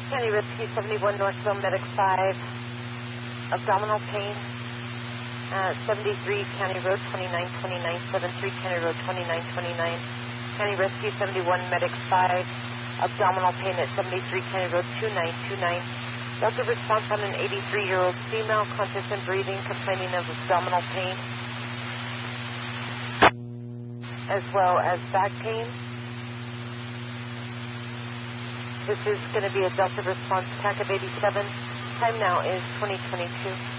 County Rescue 71 Northville Medic 5, abdominal pain, 73 County Road 2929, 73 County Road 2929. County Rescue 71 Medic 5, abdominal pain at 73 County Road 2929. Delta response on an 83-year-old female, conscious and breathing, complaining of abdominal pain, as well as back pain. This is going to be a Delta response, TACAP 87. Time now is 2022.